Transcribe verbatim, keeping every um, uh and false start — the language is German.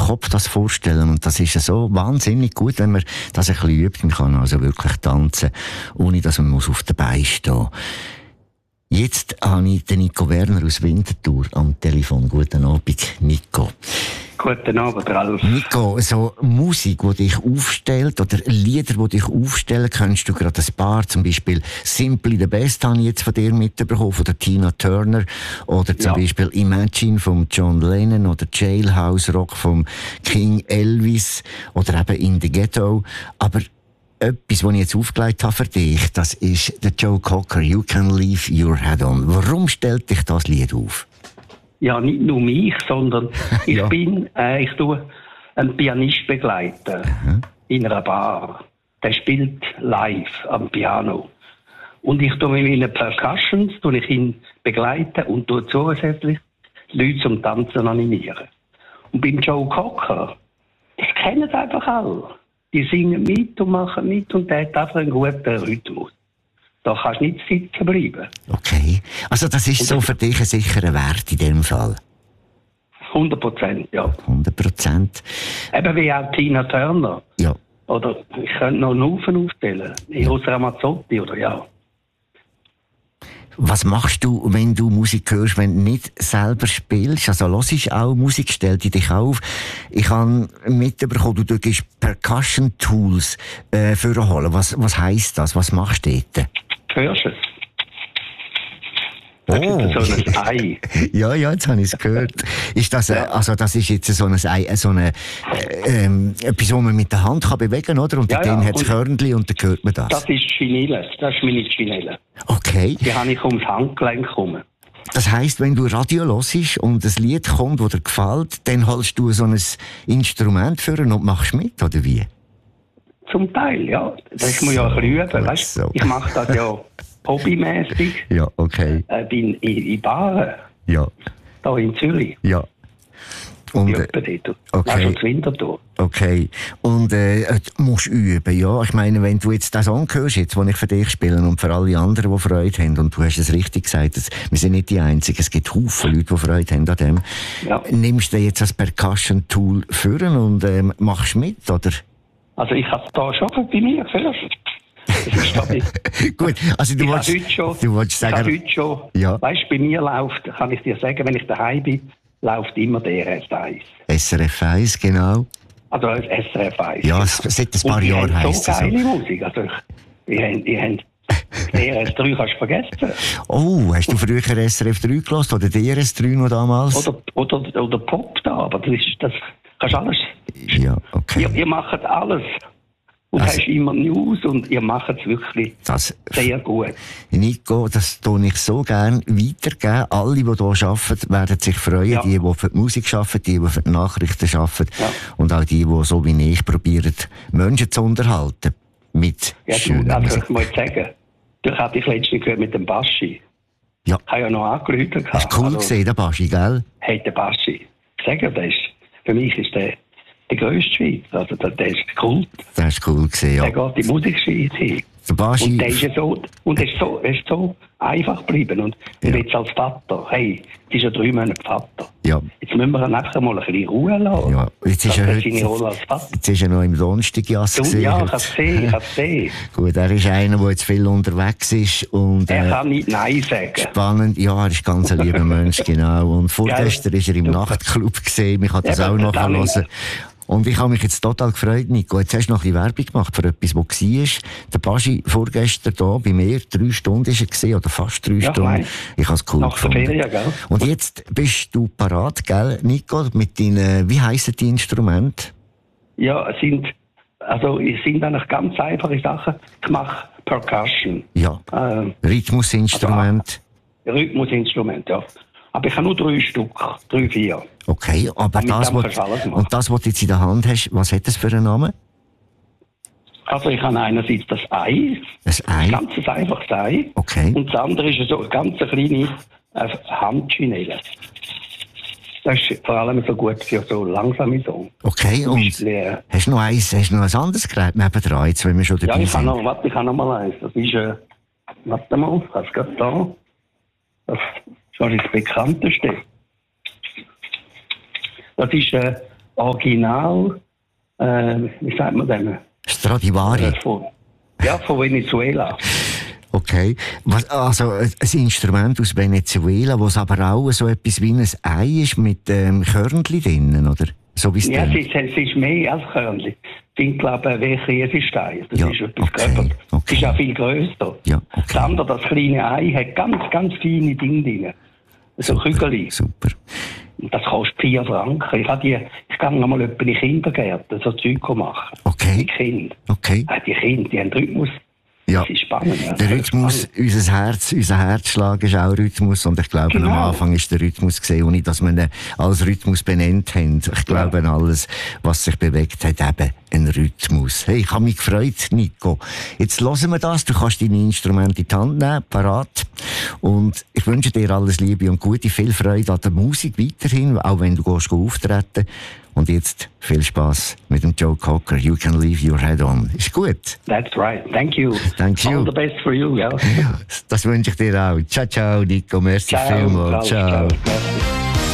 Kopf das vorstellen. Und das ist so wahnsinnig gut, wenn man das ein bisschen übt. Man kann also wirklich tanzen, ohne dass man muss auf den Beinen stehen muss. Jetzt habe ich den Nico Werner aus Winterthur am Telefon. Guten Abend, Nico. Guten Abend, Ralf. Nico, so Musik, die dich aufstellt, oder Lieder, die dich aufstellen, kennst du gerade ein paar, zum Beispiel Simply the Best habe ich jetzt von dir mitbekommen, von der Tina Turner, oder zum ja. Beispiel Imagine von John Lennon, oder Jailhouse Rock von King Elvis, oder eben In the Ghetto. Aber etwas, was ich jetzt aufgelegt habe für dich, das ist der Joe Cocker, You Can Leave Your Head On. Warum stellt dich das Lied auf? Ja, nicht nur mich, sondern ich ja. bin, äh, ich tue einen Pianist begleiten Aha. in einer Bar. Der spielt live am Piano. Und ich tue mit meinen Percussions, tue ich ihn begleiten und tue zusätzlich Leute zum Tanzen animieren. Und beim Joe Cocker, das kennen einfach alle. Die singen mit und machen mit und der hat einfach einen guten Rhythmus. Da kannst du nicht sitzen bleiben. Okay. Also das ist so für dich ein sicherer Wert in dem Fall? hundert Prozent, ja. hundert Prozent. Eben wie auch Tina Turner. Ja. Oder ich könnte noch einen Haufen aufstellen. Eros Ramazzotti oder ja. Was machst du, wenn du Musik hörst, wenn du nicht selber spielst? Also hörst du auch Musik, stellt die dich auf. Ich habe mitbekommen, du gehst Percussion Tools äh, vorholen. Was, was heisst das? Was machst du dort? Hörst du es? Oh. So ein Ei. ja, ja, jetzt habe ich es gehört. Ist das, ja. also das ist jetzt so ein Ei, so eine, äh, ähm, etwas, was man mit der Hand kann bewegen kann, oder? Und ja, dann ja. hat es Körnchen und dann hört man das. Das ist Chinelle. Das ist meine Chinelle. Okay. Die habe ich ums Handgelenk herum. Das heisst, wenn du Radio hörst und ein Lied kommt, das dir gefällt, dann holst du so ein Instrument für und machst mit, oder wie? Zum Teil, ja. Das muss ja ein bisschen üben, weißt? So. Ich mache das ja hobbymäßig. Ja, okay. Äh, bin in, in Baren. Ja. Da in Zürich. Ja. Und, äh, dort. okay. Also Winterthur. Okay. Und äh, du musst üben, ja. Ich meine, wenn du jetzt das Song hörst, jetzt, den ich für dich spiele und für alle anderen, die Freude haben, und du hast es richtig gesagt, dass, wir sind nicht die Einzigen, es gibt Haufen Leute, die Freude haben an dem. Ja. Nimmst du jetzt als Percussion-Tool führen und ähm, machst mit, oder? Also ich habe da schon bei mir gehört. Gut, also du ich wolltest, heute schon, du wolltest sagen... Ich heute schon, ja. Weißt du, bei mir läuft, kann ich dir sagen, wenn ich daheim bin, läuft immer der R S eins. S R F eins, genau. Also S R F eins. Ja, seit ein paar Jahren heisst es so. So geile Musik. Also ich, ich, ich, ich R S drei kannst du vergessen. Oh, hast du früher S R F drei gehört oder D R S drei noch damals? Oder, oder, oder Pop da, aber das ist, das kannst du alles. Ja, okay. Ihr, ihr macht alles. Und also, hast immer News und ihr macht es wirklich das, sehr gut. Nico, das tue ich so gerne weitergeben. Alle, die hier arbeiten, werden sich freuen. Ja. Die, die für die Musik arbeiten, die, die für die Nachrichten arbeiten. Ja. Und auch die, die so wie ich probieren, Menschen zu unterhalten. Mit ja, schönen also, Musik. Ich muss sagen, du hatte ich letztens gehört mit dem Baschi. Ja. Ich habe ja noch angerufen. Hast du cool also, gesehen, der Baschi, gell? Hey, der Baschi. Ich sage dir, für mich ist der der grösste Schweizer. Also, der, der ist Kult. Der ist cool gesehen, ja. Der geht die Musikschweiz hin. Der Baschi... Und der ist ja so, und er ist so, er ist so einfach geblieben. Und ja. jetzt als Vater, hey, jetzt ist ja drei Monate Vater. Ja. Jetzt müssen wir ihn einfach mal ein bisschen Ruhe lassen. Ja, jetzt ist, er heute, jetzt, jetzt ist er noch im Donnerstagjass gesehen. Ja, ich habe es gesehen, ich habe es gesehen. Gut, er ist einer, der jetzt viel unterwegs ist. Und, er äh, kann nicht Nein sagen. Spannend, ja, er ist ganz ein lieber Mensch, genau. Und vorgestern war er im super. Nachtclub gesehen, ich habe das ja, auch noch hören. Und ich habe mich jetzt total gefreut, Nico. Jetzt hast du noch ein bisschen Werbung gemacht für etwas, was war. Der Baschi vorgestern hier bei mir, drei Stunden war er gewesen, oder fast drei ja, Stunden. Nein. Ich habe es cool nach gefunden. Ferien, gell? Und jetzt bist du parat, gell, Nico, mit deinen, wie heissen die Instrumente? Ja, es sind, also, es sind eigentlich ganz einfache Sachen. Ich mache Percussion. Ja. Ähm, Rhythmusinstrument. Also, Rhythmusinstrument, ja. Aber ich habe nur drei Stück, drei, vier. Okay, aber das, was, und das, was du jetzt in der Hand hast, was hat das für einen Namen? Also ich habe einerseits das Ei, das Ei, ein ganz einfaches Ei. Okay. Und das andere ist so eine ganz kleine äh, Handschinelle. Das ist vor allem so gut für so langsame Songs. Okay, und äh, hast du noch eins, hast du noch ein anderes Gerät nebendran, jetzt, wenn wir schon dabei ja, ich sind? Ja, warte, ich habe noch mal eins. Das ist, äh, warte mal, das geht da. Das Das ist das bekannteste. Das ist äh, Original, äh, wie sagt man denn? Stradivari. Äh, von, ja, von Venezuela. Okay. Was, also ein Instrument aus Venezuela, wo es aber auch so etwas wie ein Ei ist mit ähm, Körnchen drinnen, oder? So wie es ja, es ist, es ist mehr als Körnchen. Ich finde, glaube ich, wie Käsestein. Das ja, ist etwas okay, gröber. okay. Es ist auch viel grösser. Ja, okay. Das andere, das kleine Ei, hat ganz, ganz feine Dinge drin. So Kügel. Super. Das kostet vier Franken. Ich, die, ich gehe noch mal in die Kindergärten so Zeug machen. Okay. Die Kinder. Okay. Die Kinder, die haben Rhythmus. Ja. Das ist spannend. Ja. Der Rhythmus, spannend. Unser Herz, unser Herzschlag ist auch Rhythmus. Und ich glaube, genau. Am Anfang ist der Rhythmus gesehen, ohne dass wir ihn als Rhythmus benannt haben. Ich glaube, ja. Alles, was sich bewegt hat, eben ein Rhythmus. Hey, ich habe mich gefreut, Nico. Jetzt hören wir das. Du kannst deine Instrumente in die Hand nehmen, parat. Und ich wünsche dir alles Liebe und Gute, viel Freude an der Musik weiterhin, auch wenn du gehst auftreten. Und jetzt viel Spaß mit dem Joe Cocker. You can leave your head on. Ist gut? That's right. Thank you. Thank you. All the best for you. Yeah. Das wünsche ich dir auch. Ciao, ciao, Nico. Merci ciao, vielmals. Ciao. ciao. Ciao.